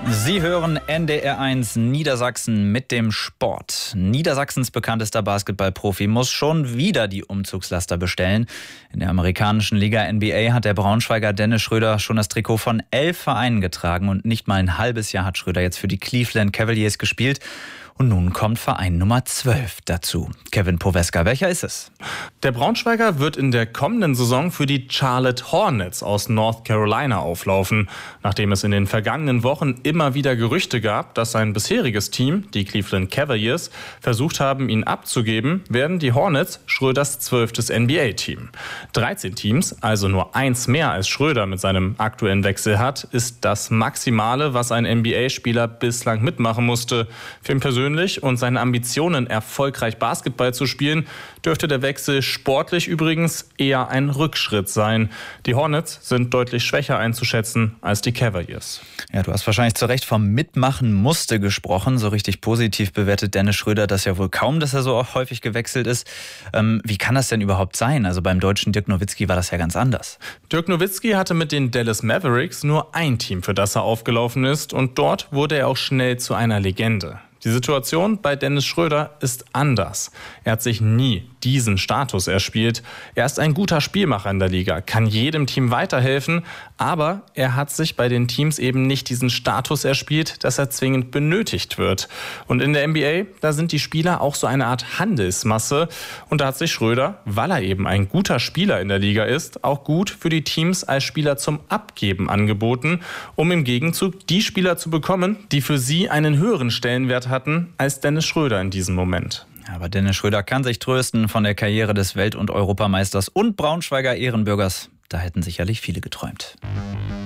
Sie hören NDR1 Niedersachsen mit dem Sport. Niedersachsens bekanntester Basketballprofi muss schon wieder die Umzugslaster bestellen. In der amerikanischen Liga NBA hat der Braunschweiger Dennis Schröder schon das Trikot von 11 Vereinen getragen und nicht mal ein halbes Jahr hat Schröder jetzt für die Cleveland Cavaliers gespielt. Und nun kommt Verein Nummer 12 dazu. Kevin Poweska, welcher ist es? Der Braunschweiger wird in der kommenden Saison für die Charlotte Hornets aus North Carolina auflaufen. Nachdem es in den vergangenen Wochen immer wieder Gerüchte gab, dass sein bisheriges Team, die Cleveland Cavaliers, versucht haben, ihn abzugeben, werden die Hornets Schröders 12. NBA-Team. 13 Teams, also nur eins mehr als Schröder mit seinem aktuellen Wechsel hat, ist das Maximale, was ein NBA-Spieler bislang mitmachen musste. Für ihn persönlich und seine Ambitionen, erfolgreich Basketball zu spielen, dürfte der Wechsel sportlich übrigens eher ein Rückschritt sein. Die Hornets sind deutlich schwächer einzuschätzen als die Cavaliers. Ja, du hast wahrscheinlich zu Recht vom Mitmachen musste gesprochen. So richtig positiv bewertet Dennis Schröder das ja wohl kaum, dass er so auch häufig gewechselt ist. Wie kann das denn überhaupt sein? Also beim deutschen Dirk Nowitzki war das ja ganz anders. Dirk Nowitzki hatte mit den Dallas Mavericks nur ein Team, für das er aufgelaufen ist. Und dort wurde er auch schnell zu einer Legende. Die Situation bei Dennis Schröder ist anders. Er hat sich nie diesen Status erspielt. Er ist ein guter Spielmacher in der Liga, kann jedem Team weiterhelfen, aber er hat sich bei den Teams eben nicht diesen Status erspielt, dass er zwingend benötigt wird. Und in der NBA, da sind die Spieler auch so eine Art Handelsmasse. Und da hat sich Schröder, weil er eben ein guter Spieler in der Liga ist, auch gut für die Teams als Spieler zum Abgeben angeboten, um im Gegenzug die Spieler zu bekommen, die für sie einen höheren Stellenwert hatten als Dennis Schröder in diesem Moment. Aber Dennis Schröder kann sich trösten von der Karriere des Welt- und Europameisters und Braunschweiger Ehrenbürgers. Da hätten sicherlich viele geträumt.